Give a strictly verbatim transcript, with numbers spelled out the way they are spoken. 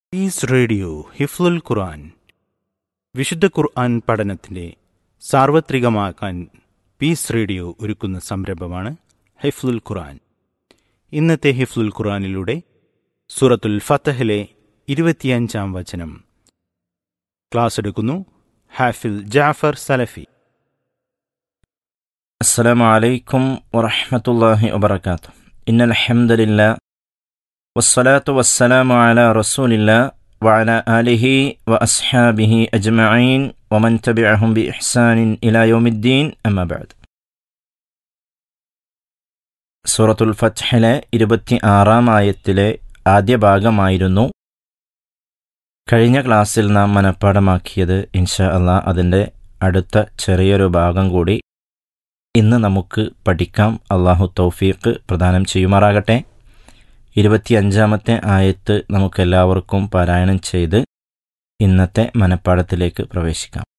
Piece radio ഹിഫ്ലുൽ ഖുർആൻ വിശുദ്ധ ഖുർആൻ പഠനത്തിൻ്റെ സാർവത്രികമാക്കാൻ piece radio ഒരുക്കുന്ന സംരംഭമാണ് ഹിഫ്ലുൽ ഖുർആൻ. ഇന്നത്തെ ഹിഫ്ലുൽ ഖുർആനിലൂടെ സൂറത്തുൽ ഫതഹിലെ ഇരുപത്തിയഞ്ചാം വചനം ക്ലാസ് എടുക്കുന്നു ഹാഫിൽ ജാഫർ സലഫി. അസ്സലാമു അലൈക്കും വറഹ്മത്തുള്ളാഹി വബറകാതുഹു. ഇന്നൽ ഹംദലില്ലാഹ് വസ്സലാത്തു വസ്സലാമു അലാ റസൂലില്ലാഹ് വഅലാ ആലിഹി വഅസ്ഹാബിഹി അജ്മഈൻ വമൻ തബിഅഹും ബിഇഹ്സാനിൻ ഇലാ യൗമിദ്ദീൻ. അമ്മാ ബഅദ്. സൂറത്തുൽ ഫത്ഹിലെ ഇരുപത്തി ആറാം ആയത്തിലെ ആദ്യ ഭാഗമായിരുന്നു കഴിഞ്ഞ ക്ലാസ്സിൽ നാം മനഃപ്പാഠമാക്കിയത്. ഇൻഷാ അല്ലാഹ് അതിൻ്റെ അടുത്ത ചെറിയൊരു ഭാഗം കൂടി ഇന്ന് നമുക്ക് പഠിക്കാം. അള്ളാഹു തൗഫീഖ് പ്രദാനം ചെയ്യുമാറാകട്ടെ. ഇരുപത്തിയഞ്ചാമത്തെ ആയത്ത് നമുക്കെല്ലാവർക്കും പാരായണം ചെയ്ത് ഇന്നത്തെ മനഃപ്പാഠത്തിലേക്ക് പ്രവേശിക്കാം.